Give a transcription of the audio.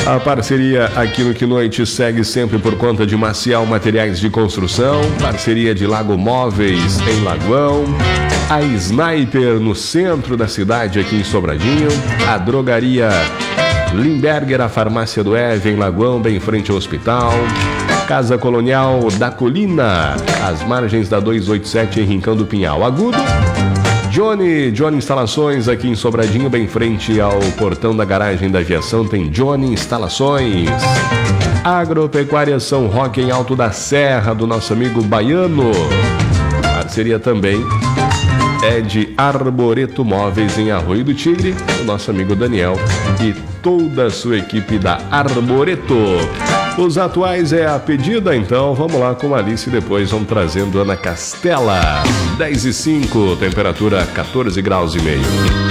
A parceria aqui no Que Noite segue sempre por conta de Maciel Materiais de Construção, parceria de Lago Móveis em Lagoão, a Sniper no centro da cidade aqui em Sobradinho, a drogaria Limberger, a farmácia do Eve em Lagoão, bem em frente ao hospital, Casa Colonial da Colina, às margens da 287 em Rincão do Pinhal. Agudo, Johnny Instalações aqui em Sobradinho, bem em frente ao portão da garagem da aviação, tem Johnny Instalações. Agropecuária São Roque em Alto da Serra, do nosso amigo Baiano. Parceria também é de Arboreto Móveis em Arroio do Tigre, o nosso amigo Daniel e toda a sua equipe da Arboreto. Os atuais é a pedida, então vamos lá com a Alice e depois vamos trazendo Ana Castela. 10:05, temperatura 14 graus e meio.